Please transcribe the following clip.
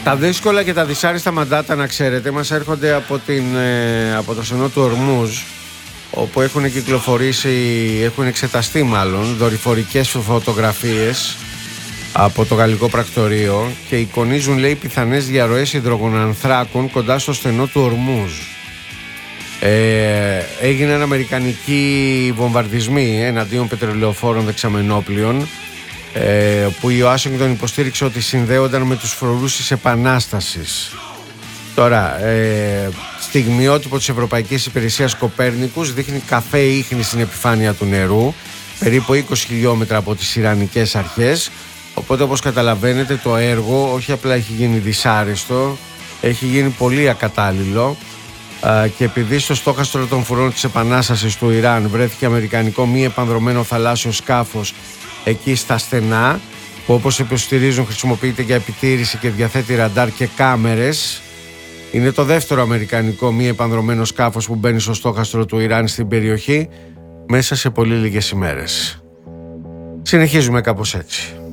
Τα δύσκολα και τα δυσάρεστα μαντάτα, να ξέρετε, μας έρχονται από το στενό του Ορμούζ, όπου έχουν εξεταστεί μάλλον δορυφορικές φωτογραφίες από το γαλλικό πρακτορείο και εικονίζουν, λέει, πιθανές διαρροές υδρογονανθράκων κοντά στο στενό του Ορμούζ. Έγιναν αμερικανικοί βομβαρδισμοί εναντίον πετρελαιοφόρων δεξαμενόπλων, που η Ουάσιγκτον υποστήριξε ότι συνδέονταν με τους φρουρούς της Επανάστασης. Τώρα, στιγμιότυπο της Ευρωπαϊκής Υπηρεσίας Κοπέρνικους δείχνει καφέ ίχνη στην επιφάνεια του νερού, περίπου 20 χιλιόμετρα από τις Ιρανικές αρχές. Οπότε, όπως καταλαβαίνετε, το έργο όχι απλά έχει γίνει δυσάρεστο, έχει γίνει πολύ ακατάλληλο, και επειδή στο στόχαστρο των φρουρών της Επανάστασης του Ιράν βρέθηκε αμερικανικό μη επανδρωμένο θαλάσσιο σκάφος εκεί στα στενά, που όπως υποστηρίζουν χρησιμοποιείται για επιτήρηση και διαθέτει ραντάρ και κάμερες. Είναι το δεύτερο αμερικανικό μη επανδρωμένο σκάφος που μπαίνει στο στόχαστρο του Ιράν στην περιοχή μέσα σε πολύ λίγες ημέρες. Συνεχίζουμε κάπως έτσι.